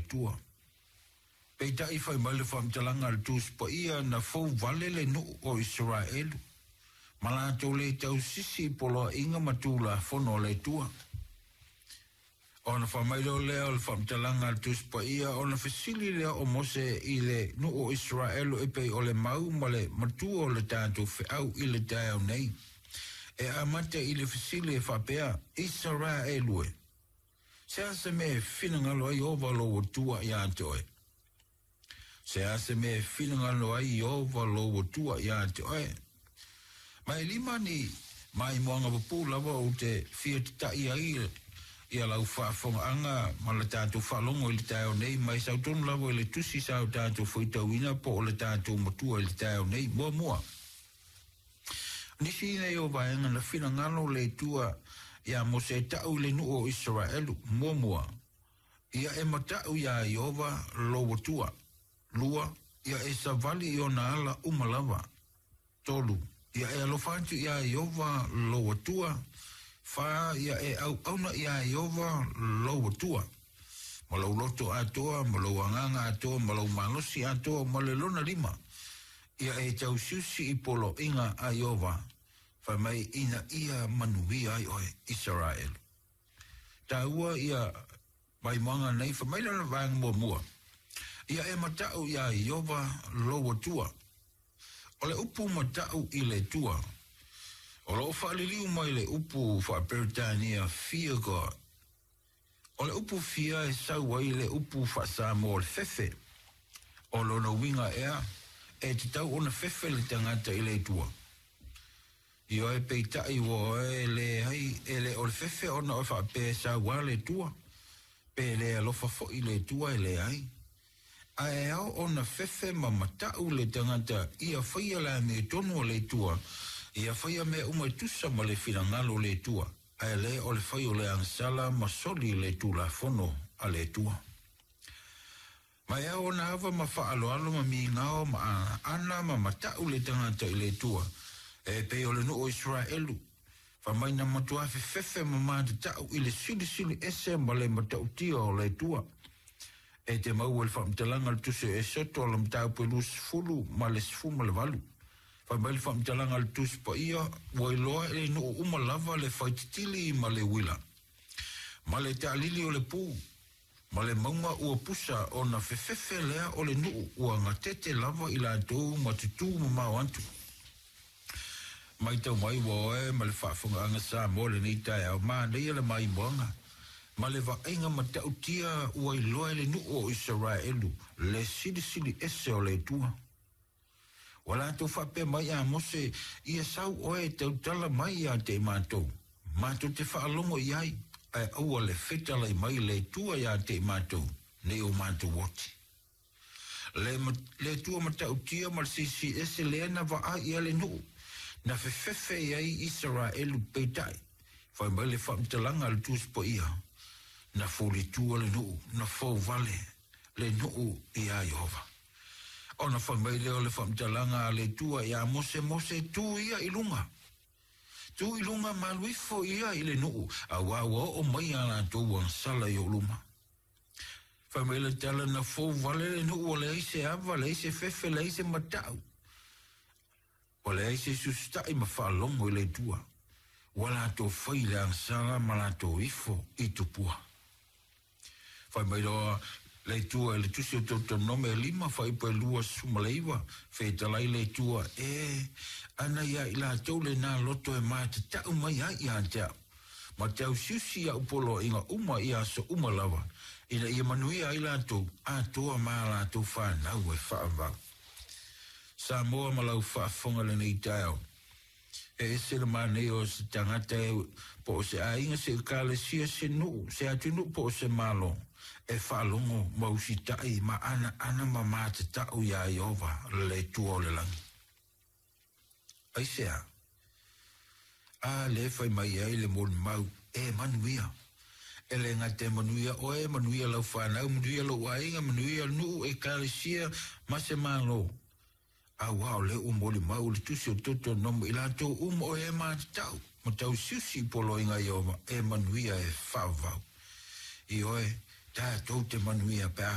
tua. Peita I whai male whamtalanga le tūs pa ia na fau vale le nu o Israelu. Malato le tau sisi polo inga matula fono le tua. Ona whamailo lea le whamtalanga le tūs pa ia ona whisili lea o Mose I le nu o Israelu e pei o le mau ma le matua o le tātou whiau I le tāu nei. E amate I le whisili e whapea Israelu e. Sea se me whinangalo ai ovalo o tua I atoe. Sea se me whinangalo ai ovalo o tua I atoe. Mai lima ni mai moanga wapu lawa o te whiata I ai Ia lau whaafonga anga ma le tātou whalongo I le tāu nei mai sautonu lawa I le tusi sau tātou whaitauina po o le tātou matua I le tāu nei mua. Nisi nei o vaenga na whinangalo le tua Ia mo se tau le nu o Israelu, mua. Ia e matau ia Iova lo watua. Lua, ia e savali I ona ala umalawa. Tolu, ia e alofantu ia Iova lo watua. Fa ia e auna ia Iova lo watua. Malau loto atoa, malau anganga atoa, malau malosi atoa, malelona lima. Ia e tau siusi I polo inga a Iova. Mai ina ia manuia ai oe Israel. Taua ia mai manga nei mai lana vang mua. Ia e matau ia Iova loa tua. O le upu matau I le tua. O lo whaaliliu mai le upu whaperitania fear God. O le upu fia e sau ai le upu whaasamo o le fefe. O lona winga ea e te tau ona fefe le tangata I le tua. Io e peitai wo e le hai e le o le fefe ona o whape sa wale tua. Pe le alofa fo I le tua e le hai. A e au ona fefe ma matau le tangata ia whaia la me tonu le tua. Ia whaia me tusa ma le whirangalo le tua. A le o le whaio le ansala ma soli le tula fono a le tua. Mai au ona ava ma whaaloalo ma mi ngao ma ana ma matau le tangata I le tua. E pe o le nu o Israelu. Whamai na matua fefe ma te tau I le sili ese ma le matau tia o le tua. E te mau le whamtalanga le tuse e soto o le matau pelu sfulu ma le sfu ma le valu. Whamai le whamtalanga le tuse pa ia wai loa e nu o umalava le whaititili ma le wila. Ma le te alili o le pū. Ma le maunga ua pusa o na fefe lea o le nu ua ngatete lava I la tau ma tutu ma mau antu. Mai tau mai woe, ma le whaafunga anga sa mo le ni tai au maa nei le mai moanga. Ma le vaenga ma tau tia ua I loa le nu o Israelu, le sili ese o le tua. Wala tau whape mai a Mose, ia sau oe tau tala mai a te mātou. Mātou te whaalongo I ai, ai aua le whetala mai le tua I a te mātou, ne o mātou woti. Le tua ma tau tia ma sisi ese le na va a ia le nu. Na fefe ai Israelu peitai. Whai mai le whamtalanga le tūs po ia. Na fōli tua le nuu, na fō vale le nuu I a Iova. O na whai mai leo le whamtalanga le tua I a Mose tū ia I lunga. Tū I lunga maluifo ia I le nuu. A wawa o mai ana tō wansala I o luma. Whai mai le tala na fō vale le nuu o le eise ava, le eise fefe, le eise matau. O le aise sustai ma whaalongo I le tua. Wala tō whai le ansara ma la tō ifo I tupua. Whai mai roa le tua le tusi o tō nome lima whai pa lua sumaleiwa. Whai talai le tua ana ia I la tō le nā loto e maa te tau mai a I a tau. Ma tau siusi a upolo inga uma I a so umalawa. Ina ia manuia I la tō a toa maa la tō whanau e whaavau. Samoa malau whaafonga le nei tau. E se le manei o se tangata po se ainga se kale sia se nuu, se atunu po se malo. E whaalongo mausi tai ma ana ma mate tau ia Iova le tuo le langi. Ai sea. A le whai mai ai le mon mau e manuia. E le ngate manuia oe, manuia lau whanau, manuia lau ainga, manuia nuu e kale sia ma se malo. A wao le moli mau le tusi o toto nomo I la tō o e tau. Ma tau siusi polo inga Iova e manuia e whavau. I oe, tā tō te manuia pēr.